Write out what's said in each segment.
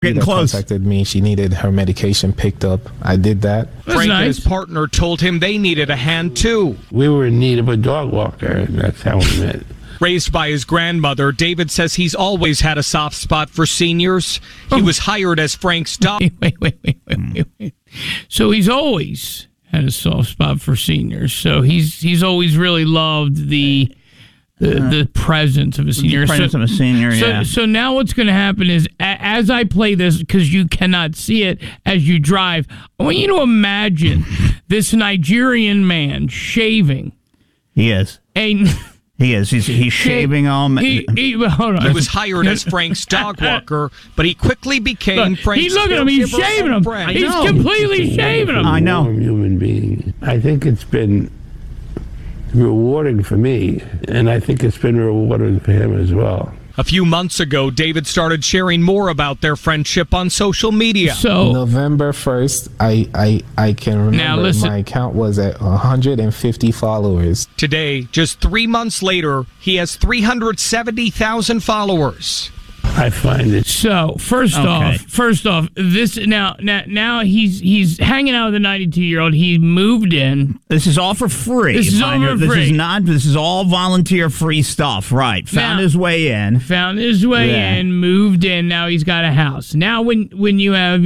Getting close. Contacted me. She needed her medication picked up. I did that. Frank and his partner told him they needed a hand, too. We were in need of a dog walker, and that's how we met. Raised by his grandmother, David says he's always had a soft spot for seniors. He was hired as Frank's dog. Wait. So he's always had a soft spot for seniors. So he's always really loved the presence of a senior. The presence of a senior, yeah. So now what's going to happen is, as I play this, because you cannot see it as you drive, I want you to imagine this Nigerian man shaving. He is. He is. He's shaving all. Hold on. He was hired as Frank's dog walker, but he quickly became Frank's. He's looking at him. He's shaving him. He's completely shaving him. I know. Warm human being. I think it's been rewarding for me, and I think it's been rewarding for him as well. A few months ago, David started sharing more about their friendship on social media. So November 1st, I can remember my account was at 150 followers. Today, just 3 months later, he has 370,000 followers. I find it. So first off, this now he's hanging out with a 92-year-old. He moved in. This is all for free. This is all for free. This is all volunteer free stuff. Right. Found his way in. Moved in. Now he's got a house. Now when you have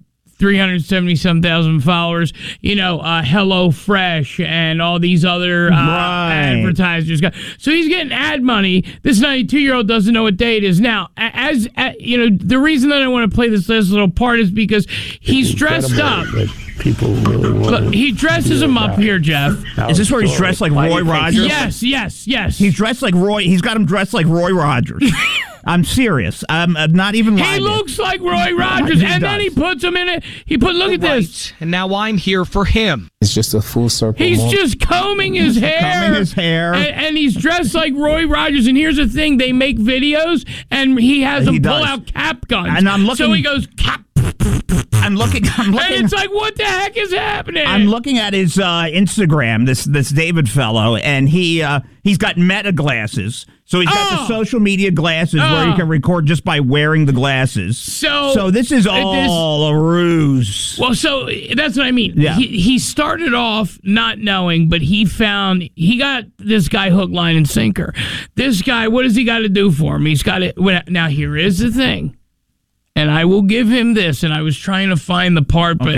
370,000 followers, Hello Fresh and all these other advertisers. So he's getting ad money. This 92-year-old doesn't know what day it is. Now, the reason that I want to play this last little part is because he's dressed up. People really want. Look, he dresses him up here, Jeff. Is this where he's dressed like Roy Rogers? Yes. He's dressed like Roy. He's got him dressed like Roy Rogers. I'm serious. I'm not even lying. He looks like Roy Rogers, then he puts him in it. Look at this. And now I'm here for him. It's just a full circle. He's just combing his hair. And he's dressed like Roy Rogers. And here's the thing. They make videos, and he has them pull out cap guns. And I'm looking. So he goes, cap. I'm looking. And it's like, what the heck is happening? I'm looking at his Instagram, this David fellow, and he's got Meta glasses. So he's got the social media glasses where you can record just by wearing the glasses. So this is all a ruse. Well, so that's what I mean. Yeah. He started off not knowing, but he got this guy hook, line, and sinker. This guy, what does he got to do for him? He's got to. Now, here is the thing. And I will give him this, and I was trying to find the part, but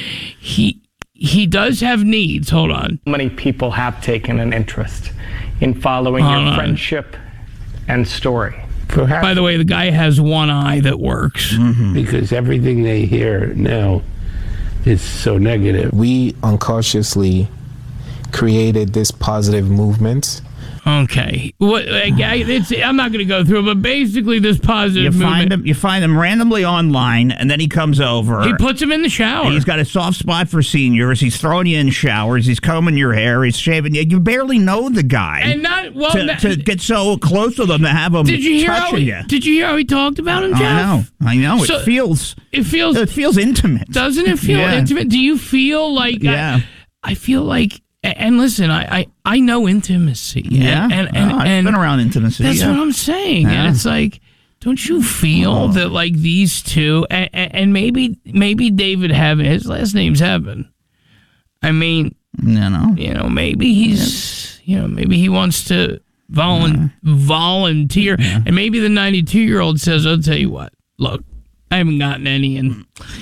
he does have needs. Hold on. Many people have taken an interest in following your friendship and story. Perhaps by the way, the guy has one eye that works. Mm-hmm. Because everything they hear now is so negative. We unconsciously created this positive movement. Okay. I'm not going to go through it, but basically this positive movement. You find him randomly online, and then he comes over. He puts him in the shower. And he's got a soft spot for seniors. He's throwing you in showers. He's combing your hair. He's shaving you. You barely know the guy. And to get so close to them, to have him touching you. Did you hear how he talked about him, Jeff? I know. So, it feels intimate. Doesn't it feel intimate? Do you feel like... Yeah. I feel like... And listen, I know intimacy. Yeah, I've been around intimacy. That's what I'm saying. Yeah. And it's like, don't you feel that like these two, and maybe David Heaven, his last name's Heaven. I mean, maybe he's, maybe he wants to volunteer, and maybe the 92-year-old says, "I'll tell you what, look, I haven't gotten any in,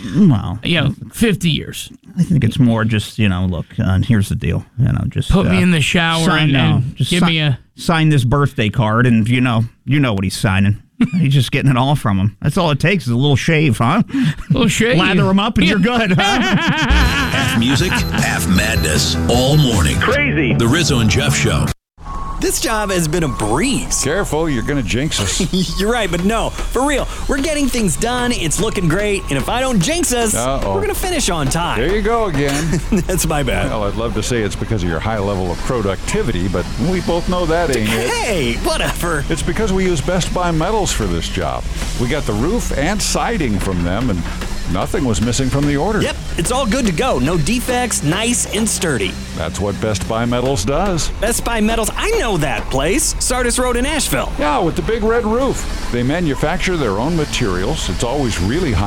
50 years. I think it's more just, look, here's the deal. Just put me in the shower and give me a... Sign this birthday card, and you know what he's signing. He's just getting it all from him. That's all it takes is a little shave, huh? A little shave. Lather him up, and you're good, huh? Half music, half madness, all morning. Crazy. The Rizzo and Jeff Show. This job has been a breeze. Careful, you're going to jinx us. You're right, but no, for real. We're getting things done. It's looking great. And if I don't jinx us, we're going to finish on time. There you go again. That's my bad. Well, I'd love to say it's because of your high level of productivity, but we both know that ain't it. Hey, whatever. It's because we use Best Buy metals for this job. We got the roof and siding from them, and Nothing was missing from the order. Yep, it's all good to go. No defects, nice and sturdy. That's what Best Buy Metals does. Best Buy Metals, I know that place. Sardis Road in Asheville. Yeah, with the big red roof. They manufacture their own materials. It's always really high